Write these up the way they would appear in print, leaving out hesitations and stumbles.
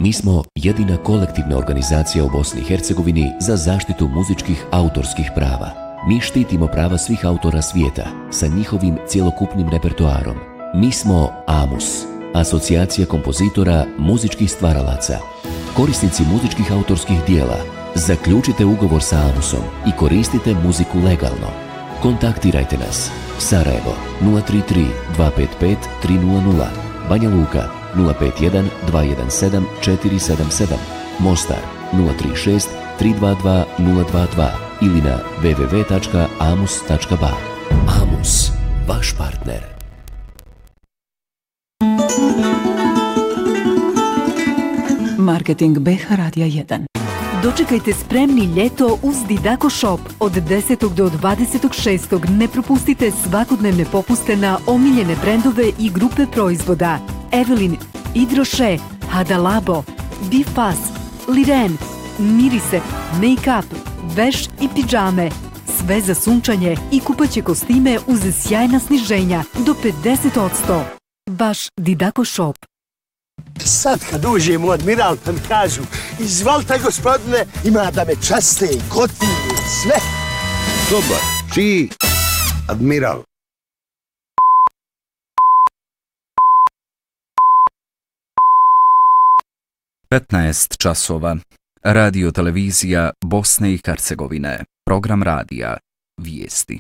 Mi smo jedina kolektivna organizacija u Bosni i Hercegovini za zaštitu muzičkih autorskih prava. Mi štitimo prava svih autora svijeta sa njihovim cjelokupnim repertoarom. Mi smo AMUS, Asocijacija kompozitora muzičkih stvaralaca. Korisnici muzičkih autorskih dijela, zaključite ugovor sa AMUS-om i koristite muziku legalno. Kontaktirajte nas. Sarajevo 033 255 300, Banja Luka 051 217 477, Mostar 036 322 022 ili na www.amus.ba. AMUS, vaš partner. Marketing BH Radija 1. Dočekajte spremni ljeto uz Didako Shop. Od 10. do 26. ne propustite svakodnevne popuste na omiljene brendove i grupe proizvoda. Evelyn, Hydroche, Hada Labo, Bifas, Liren, Mirise, Make-up, veš i pidžame. Sve za sunčanje i kupaće kostime uz sjajna sniženja do 50%. Vaš Didako Shop. Sad kad uđem u Admiral pa mi kažu izvolite gospodine, ima da me časte, gotive, sve. Dobar, čiji Admiral? časova. Radio televizija Bosne i Hercegovine. Program radija. Vijesti.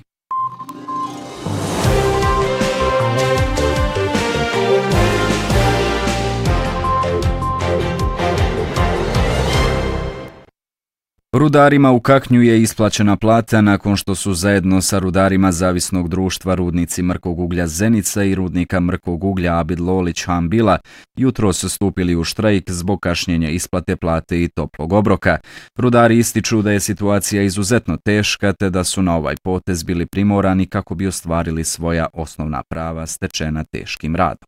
Rudarima u Kaknju je isplaćena plata nakon što su zajedno sa rudarima zavisnog društva Rudnici mrkog uglja Zenica i rudnika mrkog uglja Abid Lolić Hambila jutros stupili u štrajk zbog kašnjenja isplate plate i toplog obroka. Rudari ističu da je situacija izuzetno teška te da su na ovaj potez bili primorani kako bi ostvarili svoja osnovna prava stečena teškim radom.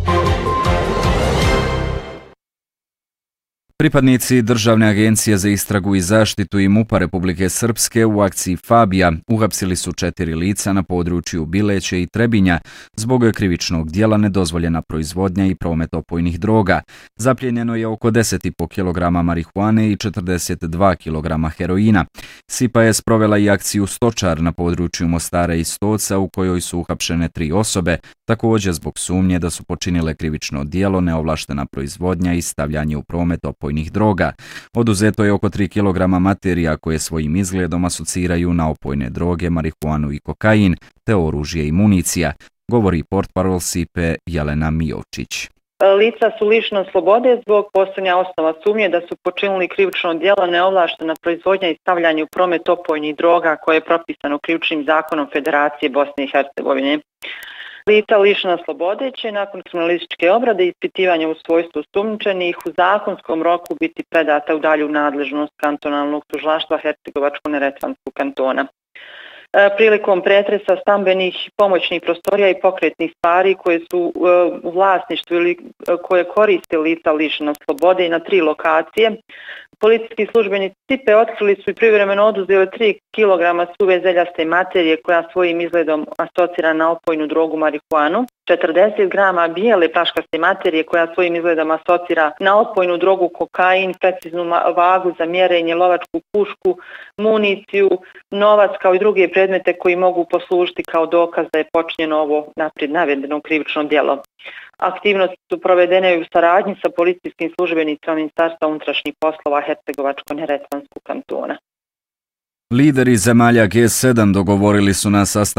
Pripadnici Državne agencije za istragu i zaštitu i MUP-a Republike Srpske u akciji Fabija uhapsili su 4 lica na području Bileće i Trebinja zbog krivičnog dijela nedozvoljena proizvodnja i promet opojnih droga. Zapljenjeno je oko 10,5 kg marihuane i 42 kg heroina. SIPA je sprovela i akciju Stočar na području Mostara i Stoca u kojoj su uhapšene 3 osobe, također zbog sumnje da su počinile krivično dijelo neovlaštena proizvodnja i stavljanje u promet opojnih droga. Oduzeto je oko 3 kg materija koje svojim izgledom asociraju na opojne droge, marihuanu i kokain, te oružje i municija, govori portparol SIPE Jelena Mijovčić. Lica su lišena slobode zbog postojanja osnova sumnje da su počinili krivično djelo neovlaštena proizvodnja i stavljanje u promet opojnih droga koje je propisano krivičnim zakonom Federacije Bosne i Hercegovine. Lica lišena slobode će nakon kriminalističke obrade i ispitivanja u svojstvu osumnjičenih u zakonskom roku biti predata u dalju nadležnost kantonalnog tužilaštva Hercegovačko-neretvanskog kantona. Prilikom pretresa stambenih pomoćnih prostorija i pokretnih stvari koje su u vlasništvu ili koje koriste lica lišena slobode i na 3 lokacije, policijski službenici SIPE otkrili su i privremeno oduzeli 3 kg suve zeljaste materije koja svojim izgledom asocira na opojnu drogu marihuanu, 40 grama bijele praškaste materije koja svojim izgledom asocira na opojnu drogu kokain, preciznu vagu za mjerenje, lovačku pušku, municiju, novac kao i druge predmete koji mogu poslužiti kao dokaz da je počinjeno ovo naprijed navedeno krivično djelo. Aktivnosti su provedene u saradnji sa policijskim službenicima Ministarstva unutrašnjih poslova Hercegovačko-neretvanskog kantona. Lideri zemalja G7 dogovorili su na sastanku